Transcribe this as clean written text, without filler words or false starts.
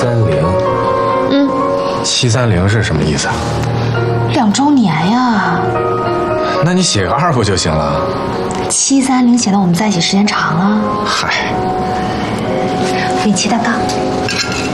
730是什么意思啊 ？2周年呀。 那你写个2不就行了 ？730显得我们在一起时间长啊。 嗨， 给你切蛋糕。